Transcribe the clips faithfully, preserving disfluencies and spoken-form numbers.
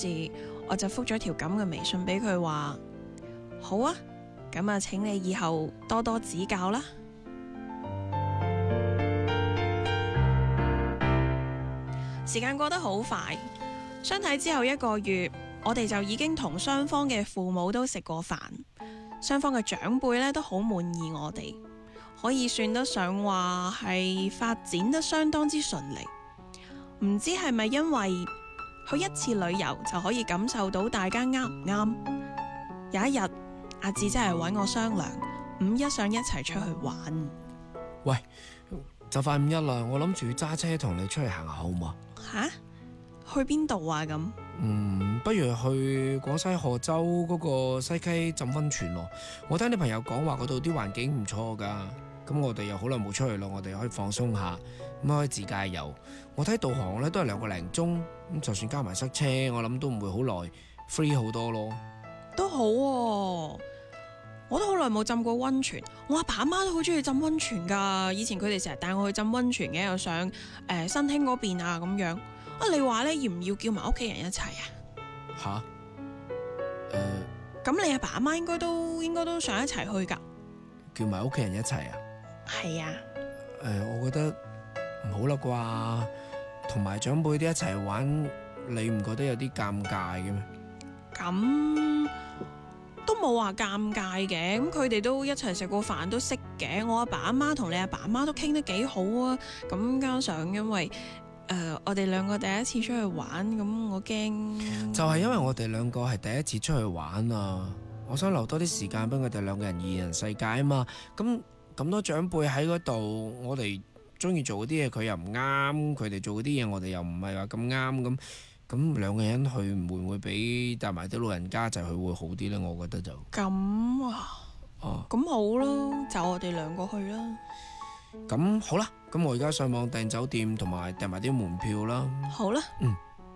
是我就覆咗條咁嘅微信俾佢話，好啊，咁啊請你以後多多指教啦。時間過得好快，相睇之後一個月，我哋就已經同雙方嘅父母都食過飯，雙方嘅長輩呢都好滿意我哋，可以算得上話係發展得相當之順利。唔知係咪因為去一次旅遊就可以感受到大家啱唔啱？有一日阿志真係揾我商量，五一想一齊出去玩。 喂，就快五一啦，我諗住揸車同你出去行下好嘛？ 吓？去邊度啊？咁嗯，不如去廣西賀州嗰個西溪浸溫泉咯。我聽啲朋友講話嗰度啲環境唔錯噶，咁我哋又好耐冇出去咯，我哋可以放鬆下，咁可以自駕遊。我睇導航咧都係兩個零鐘，咁就算加埋塞車，我諗都唔會好耐 ，free 好多咯。 都好喎，我都好耐冇浸過溫泉。我阿爸阿媽都好中意浸溫泉噶，以前佢哋成日帶我去浸溫泉嘅，又上誒、呃、新興嗰邊啊咁樣。啊，你話咧要唔要叫埋屋企人一齊啊？ 吓？誒、呃， 咁你阿爸阿媽應該都應該都想一齊去噶。 叫埋屋企人一齊啊？ 係啊。 誒、呃，我覺得唔好啦啩，同埋長輩啲一齊玩，你唔覺得有啲尷尬嘅咩？ 咁都冇話尷尬嘅，咁佢哋都一齊食過飯都識嘅。我阿爸阿媽同你阿爸阿媽都傾得幾好啊。咁加上因為誒、呃、我哋兩個第一次出去玩，咁我驚就係因為我哋兩個係第一次出去玩啊，我想留多啲時間俾佢哋兩個人二人世界啊嘛。咁咁多長輩喺嗰度，我哋中意做嗰啲嘢佢又唔啱，佢哋做嗰啲嘢我哋又唔係話咁啱咁。咁兩個人去會唔會比帶埋啲老人家就去會好啲呢？我覺得就咁啊， 哦， 咁好咯，就我哋兩個去啦。 咁好啦，咁我而家上網訂酒店同埋訂埋啲門票啦。 好啦， 嗯，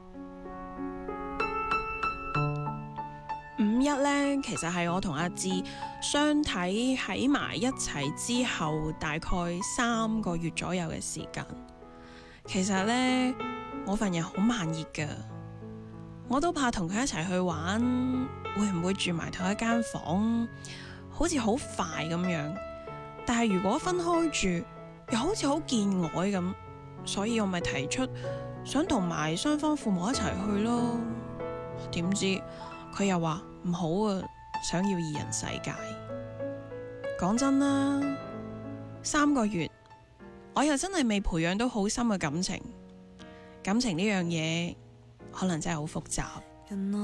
五一呢，其實係我同阿志相睇喺埋一齊之後，大概三個月左右嘅時間。其實呢，我份人好慢熱噶，我都怕同佢一齊去玩，會唔會住埋同一間房，好似好快咁樣。但係如果分開住，又好似好見外咁，所以我咪提出想同埋雙方父母一齊去咯。點知佢又話唔好啊，想要二人世界。講真啦，三個月我又真係未培養到好深嘅感情。感情呢樣嘢可能真係好複雜。